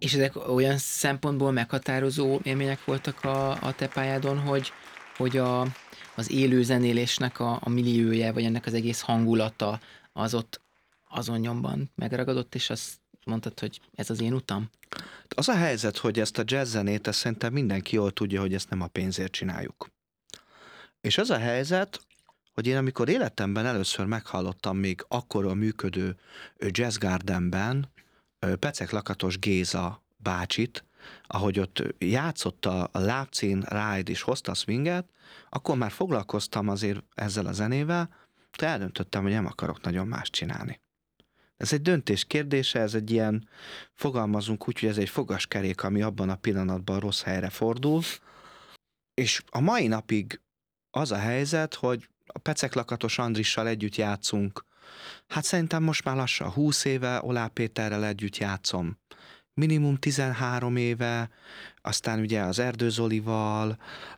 És ezek olyan szempontból meghatározó élmények voltak a te pályádon, hogy az élő zenélésnek a milliója, vagy ennek az egész hangulata az ott azon nyomban megragadott, és azt mondtad, hogy ez az én utam? Az a helyzet, hogy ezt a jazz zenét, ezt szerintem mindenki jól tudja, hogy ezt nem a pénzért csináljuk. És az a helyzet, hogy én amikor életemben először meghallottam még akkor működő Jazz Gardenben Pecek Lakatos Géza bácsit, ahogy ott játszott a lábcín, ride és hozta a swinget, akkor már foglalkoztam azért ezzel a zenével, de eldöntöttem, hogy nem akarok nagyon más csinálni. Ez egy döntés kérdése, ez egy ilyen, fogalmazunk úgy, hogy ez egy fogaskerék, ami abban a pillanatban rossz helyre fordul, és a mai napig az a helyzet, hogy a Pecek Lakatos Andrissal együtt játszunk. Hát szerintem most már lassan 20 éve Olá Péterrel együtt játszom. Minimum 13 éve, aztán ugye az Erdő Zolival,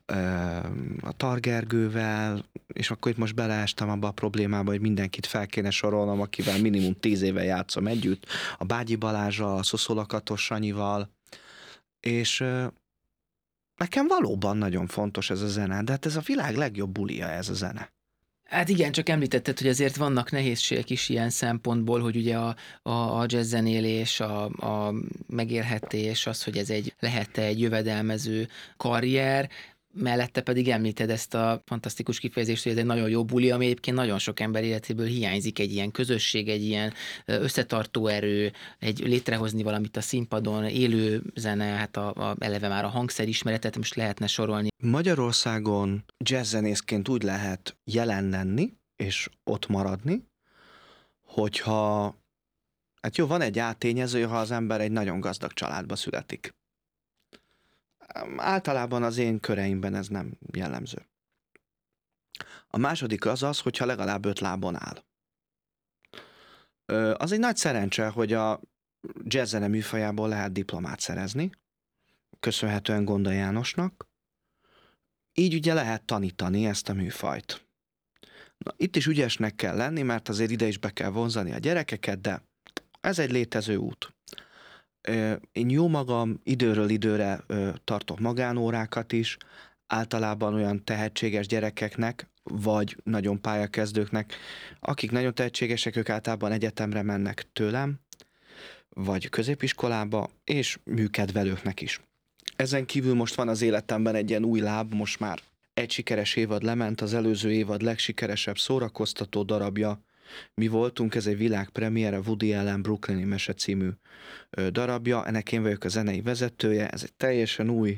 a Targergővel, és akkor itt most beleestem abba a problémába, hogy mindenkit fel kéne sorolnom, akivel minimum 10 éve játszom együtt, a Bágyi Balázsral, a Szoszolakatos Sanyival, és nekem valóban nagyon fontos ez a zene, de hát ez a világ legjobb bulia ez a zene. Hát igen, csak említetted, hogy azért vannak nehézségek is ilyen szempontból, hogy ugye a jazzzenélés, a megélhetés, az, hogy ez lehet egy jövedelmező karrier, mellette pedig említed ezt a fantasztikus kifejezést, hogy ez egy nagyon jó buli, ami egyébként nagyon sok ember életéből hiányzik, egy ilyen közösség, egy ilyen összetartó erő, egy létrehozni valamit a színpadon, élő zene, hát eleve már a hangszerismeretet most lehetne sorolni. Magyarországon jazzzenészként úgy lehet jelen lenni, és ott maradni, hogyha, hát jó, van egy áttényező, ha az ember egy nagyon gazdag családba születik. Általában az én köreimben ez nem jellemző. A második az, hogyha legalább 5 lábon áll. Az egy nagy szerencse, hogy a jazzzene műfajából lehet diplomát szerezni, köszönhetően Gonda Jánosnak. Így ugye lehet tanítani ezt a műfajt. Na, itt is ügyesnek kell lenni, mert azért ide is be kell vonzani a gyerekeket, de ez egy létező út. Én jó magam időről időre tartok magánórákat is, általában olyan tehetséges gyerekeknek, vagy nagyon pályakezdőknek, akik nagyon tehetségesek, ők általában egyetemre mennek tőlem, vagy középiskolába, és műkedvelőknek is. Ezen kívül most van az életemben egy ilyen új láb, most már egy sikeres évad lement, az előző évad legsikeresebb szórakoztató darabja mi voltunk, ez egy világpremiére, Woody Allen Brooklyni Mese című darabja, ennek én vagyok a zenei vezetője, ez egy teljesen új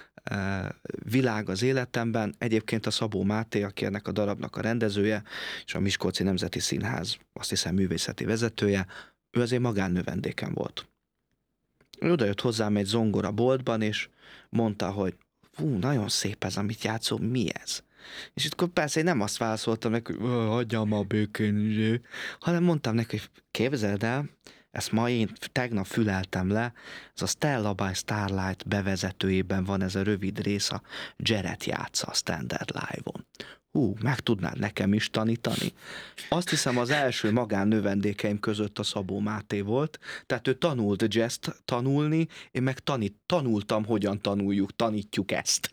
világ az életemben, egyébként a Szabó Máté, aki ennek a darabnak a rendezője, és a Miskolci Nemzeti Színház, azt hiszem művészeti vezetője, ő azért magánnövendékem volt. Ő odajött hozzám egy zongora boltban, és mondta, hogy nagyon szép ez, amit játszom, mi ez? És akkor persze én nem azt válaszoltam neki, hogy hagyjam ma a békén, hanem mondtam neki, hogy képzeld el, ezt ma én tegnap füleltem le, ez a Stella by Starlight bevezetőjében van ez a rövid rész, a Jared játsza a Standard Live-on. Meg tudnád nekem is tanítani? Azt hiszem az első magánnövendékeim között a Szabó Máté volt, tehát ő tanult jazzt tanulni, én meg tanultam, hogyan tanítjuk ezt.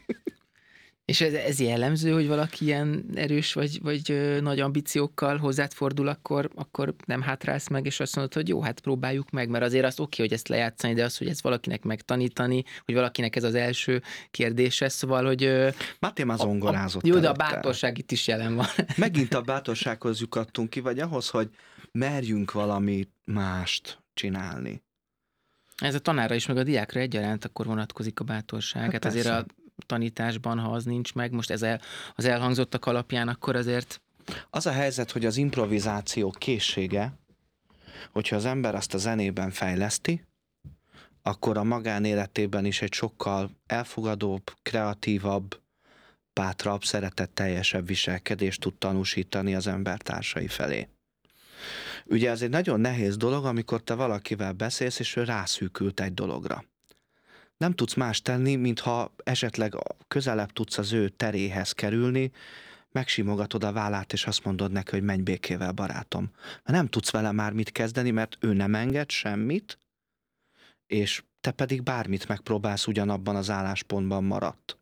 És ez jellemző, hogy valaki ilyen erős vagy nagy ambíciókkal hozzád fordul, akkor nem hátrálsz meg, és azt mondod, hogy jó, hát próbáljuk meg, mert azért az oké, hogy ezt lejátszani, de az, hogy ezt valakinek megtanítani, hogy valakinek ez az első kérdése, szóval, hogy... Máté már zongorázott. Jó, de a bátorság itt is jelen van. Megint a bátorsághoz lyukadtunk ki, vagy ahhoz, hogy merjünk valami mást csinálni. Ez a tanára is, meg a diákra egyaránt akkor vonatkozik a bátorság. Hát azért a tanításban, ha az nincs meg, most az elhangzottak alapján, akkor azért... Az a helyzet, hogy az improvizáció készsége, hogyha az ember azt a zenében fejleszti, akkor a magánéletében is egy sokkal elfogadóbb, kreatívabb, bátrabb, szeretetteljesebb viselkedést tud tanúsítani az embertársai felé. Ugye ez egy nagyon nehéz dolog, amikor te valakivel beszélsz, és ő rászűkült egy dologra. Nem tudsz más tenni, mintha esetleg közelebb tudsz az ő teréhez kerülni, megsimogatod a vállát, és azt mondod neki, hogy menj békével, barátom. Mert nem tudsz vele már mit kezdeni, mert ő nem enged semmit, és te pedig bármit megpróbálsz, ugyanabban az álláspontban maradt.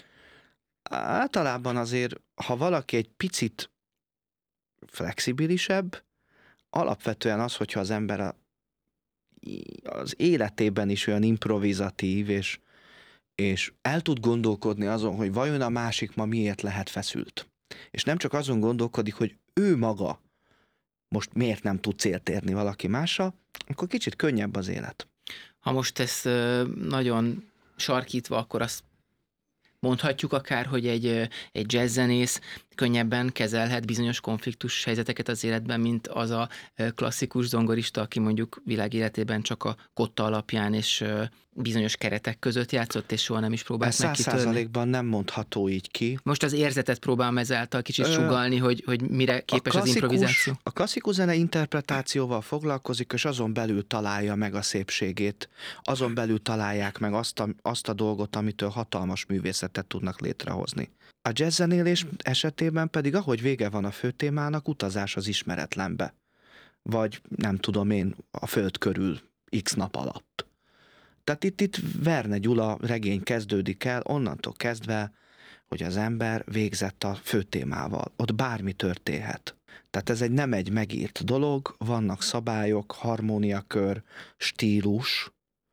Általában azért, ha valaki egy picit flexibilisebb, alapvetően az, hogyha az ember az életében is olyan improvizatív, és el tud gondolkodni azon, hogy vajon a másik ma miért lehet feszült. És nem csak azon gondolkodik, hogy ő maga most miért nem tud célt érni valaki másra, akkor kicsit könnyebb az élet. Ha most ezt nagyon sarkítva, akkor azt mondhatjuk akár, hogy egy jazzzenész könnyebben kezelhet bizonyos konfliktus helyzeteket az életben, mint az a klasszikus zongorista, aki mondjuk világéletében csak a kotta alapján és bizonyos keretek között játszott, és soha nem is próbált meg kitörni. 100%-ban nem mondható így ki. Most az érzetet próbálom ezáltal kicsit sugallni, hogy mire képes az improvizáció. A klasszikus zene interpretációval foglalkozik, és azon belül találja meg a szépségét, azon belül találják meg azt a dolgot, amitől hatalmas művészetet tudnak létrehozni. A jazzzenélés esetében pedig, ahogy vége van a főtémának, utazás az ismeretlenbe. Vagy nem tudom én, a föld körül x nap alatt. Tehát itt Verne Gyula regény kezdődik el, onnantól kezdve, hogy az ember végzett a főtémával. Ott bármi történhet. Tehát ez nem egy megírt dolog, vannak szabályok, harmóniakör, stílus,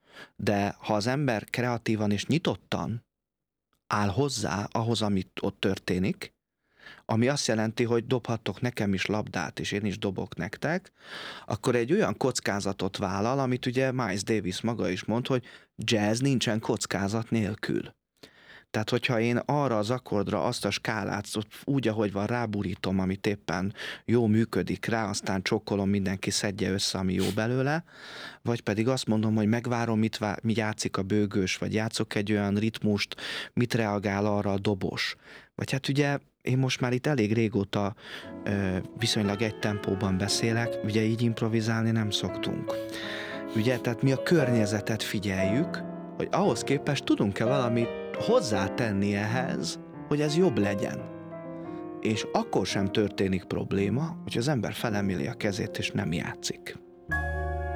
de ha az ember kreatívan és nyitottan áll hozzá ahhoz, amit ott történik, ami azt jelenti, hogy dobhattok nekem is labdát, és én is dobok nektek, akkor egy olyan kockázatot vállal, amit ugye Miles Davis maga is mond, hogy jazz nincsen kockázat nélkül. Tehát, hogyha én arra az akkordra azt a skálát úgy, ahogy van, ráburítom, amit éppen jó működik rá, aztán csokkolom, mindenki szedje össze, ami jó belőle, vagy pedig azt mondom, hogy megvárom, mi játszik a bőgős, vagy játszok egy olyan ritmust, mit reagál arra a dobos. Vagy hát ugye én most már itt elég régóta viszonylag egy tempóban beszélek, ugye így improvizálni nem szoktunk. Ugye, tehát mi a környezetet figyeljük, hogy ahhoz képest tudunk-e valamit hozzátenni ehhez, hogy ez jobb legyen. És akkor sem történik probléma, hogy az ember felemeli a kezét és nem játszik.